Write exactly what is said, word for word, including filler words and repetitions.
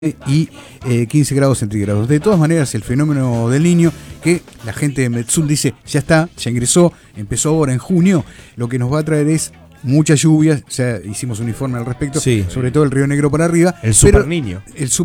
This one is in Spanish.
y eh, quince grados centígrados. De todas maneras, el fenómeno del Niño, que la gente de Metsul dice, ya está, ya ingresó, empezó ahora en junio, lo que nos va a traer es muchas lluvias, ya hicimos un informe al respecto, sí. sobre todo el Río Negro para arriba. El super niño. El